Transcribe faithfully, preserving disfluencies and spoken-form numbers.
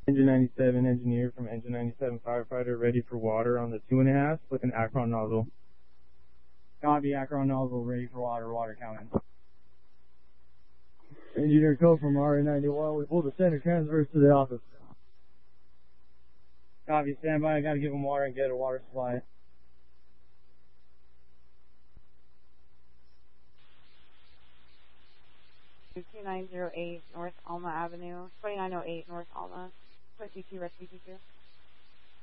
Engine ninety-seven engineer from Engine ninety-seven firefighter ready for water on the two and a half with an Acron nozzle. Copy, Acron nozzle ready for water, water coming. Engineer Co from R A ninety-one, we pulled the center transverse to the office. Copy, stand by, I gotta give him water and get a water supply. two nine zero eight North Alma Avenue, twenty-nine oh eight North Alma, twenty-two Rescue two two.